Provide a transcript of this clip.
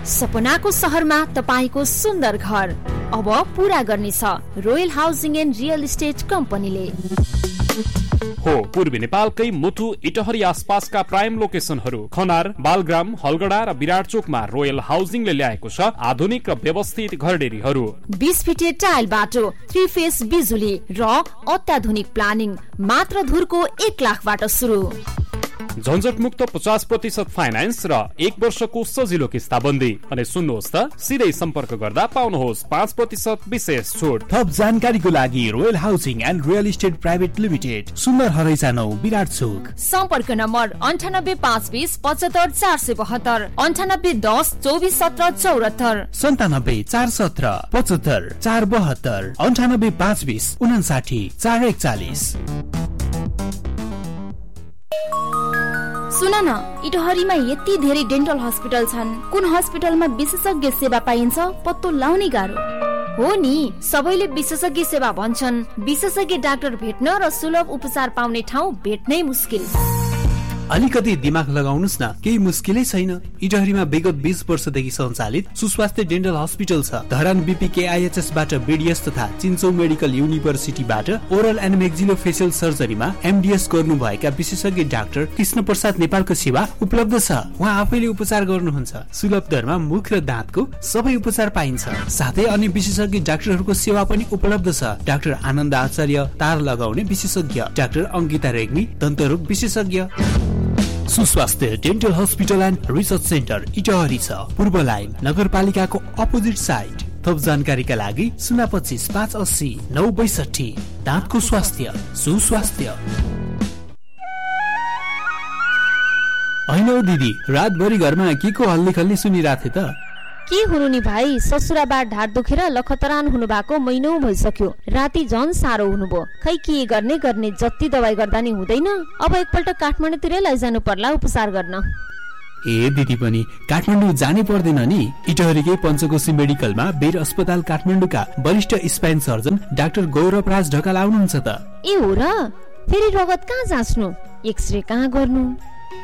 सपनाको सहरमा तपाईको सुन्दर घर अब पूरा गर्नेछ royal housing and real estate कम्पनीले। हो पूर्वी नेपालकै मुटु इटहरी आसपासका प्राइम लोकेसनहरू खनार, बालग्राम, हलगडा र विराटचोकमा रोयल हाउसिङले ल्याएको छ आधुनिक र व्यवस्थित घरडेरीहरू। 20 फिटे टाइल बाटो, 3 फेस बिजुली र अत्याधुनिक प्लानिङ मात्र धुरको 1 लाखबाट सुरु। झन्झट मुक्त 50% फाइनान्स र 1 वर्षको सजिलो किस्ताबन्दी। अनि सुन्नुहोस् त, सिधै सम्पर्क गर्दा पाउनुहोस् 5% विशेष छुट। थप जानकारीको लागि royal housing and real estate private limited, सुन्दर हरैसा 9 विराटचोक। सम्पर्क नम्बर 9852 75 472, 9810 24 17 74, 97 417 75 472, 9852 59 441। सुन न, इटहरीमा यति धेरै डेन्टल हस्पिटल छन्, कुन हस्पिटलमा विशेषज्ञ सेवा पाइन्छ पत्तो लाउनै गाह्रो हो नि। सबैले विशेषज्ञ सेवा भन्छन्, विशेषज्ञ डाक्टर भेट्न र सुलभ उपचार पाउने ठाउँ भेट्नै मुस्किल। अलिकति दिमाग लगाउनुस् न, केही मुस्किलै छैन। इटहरीमा विगत 20 वर्षदेखि सञ्चालित सुस्वास्थ्य डेन्टल हस्पिटल छ। धरान बीपीकेआईएचएस बाट बीडीएस तथा चिन्चौ मेडिकल युनिभर्सिटीबाट ओरल एन्ड मेक्सिलोफेसियल सर्जरीमा एमडीएस गर्नु भएका विशेषज्ञ डाक्टर कृष्ण प्रसाद नेपालको सेवा उपलब्ध छ। उहाँ आफैले उपचार गर्नुहुन्छ। सुलभ दरमा मुख र दाँतको सबै उपचार पाइन्छ। साथै अन्य विशेषज्ञ डाक्टरहरूको सेवा पनि उपलब्ध छ। डाक्टर आनन्द आचार्य तार लगाउने विशेषज्ञ, डाक्टर अंकिता रेग्मी दन्तरोग विशेषज्ञ। सुस्वास्थ्य dental hospital and research centre Itahari छ, पूर्व लाइन नगरपालिकाको अपोजिट साइड। थप जानकारीका लागि 025 580 962। दाँतको स्वास्थ्य सुस्वास्थ्य। हैन दिदी, रातभरि घरमा के को हल्ली खल्ली सुनिराथे त? के हुनु नि भाइ, ससुराबाट ढाड दुखेर लखतरान हुनु भएको महिनौ भइसक्यो। राति झन् साह्रो हुनुभयो। खै के गर्ने जति दबाई गर्दा नि हुँदैन। अब एकपल्ट काठमाडौँतिरै लैजानु पर्ला उपचार गर्न। ए दिदी पनि काठमाडौँ जानै पर्दैन नि। इटहरीकै पञ्चकोशी मेडिकलमा बेर अस्पताल काठमाडौँका वरिष्ठ स्पाइन सर्जन डाक्टर गौरव राज ढकाल आउनुहुन्छ त। ए हो र? फेरि रगत कहाँ जाँच्नु, एक्सरे कहाँ गर्नु,